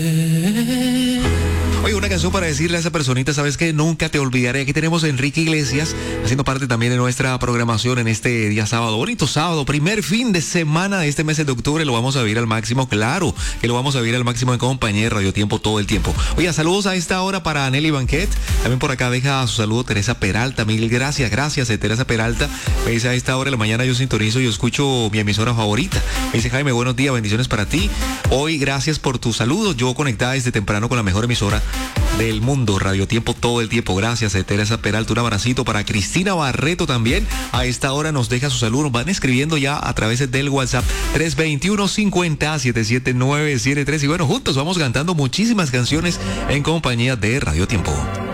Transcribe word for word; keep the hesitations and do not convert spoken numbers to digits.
Oye, una canción para decirle a esa personita, ¿sabes qué? Nunca te olvidaré. Aquí tenemos a Enrique Iglesias haciendo parte también de nuestra programación en este día sábado. Bonito sábado, primer fin de semana de este mes de octubre. Lo vamos a vivir al máximo, claro, que lo vamos a vivir al máximo en compañía de Radio Tiempo todo el tiempo. Oye, saludos a esta hora para Nelly Banquet. También por acá deja su saludo Teresa Peralta. Mil gracias, gracias eh, Teresa Peralta. Me dice a esta hora de la mañana yo sintonizo y yo escucho mi emisora favorita. Me dice Jaime, buenos días, bendiciones para ti. Hoy gracias por tu saludo. Yo conectada desde temprano con la mejor emisora del mundo, Radio Tiempo todo el tiempo. Gracias, eh, Teresa Peralta. Un abracito para Cristina Barreto también. A esta hora nos deja su saludo. Nos van escribiendo ya a través del WhatsApp tres dos uno, cincuenta, setenta y siete, novecientos setenta y tres. Y bueno, juntos vamos cantando muchísimas canciones en compañía de Radio Tiempo.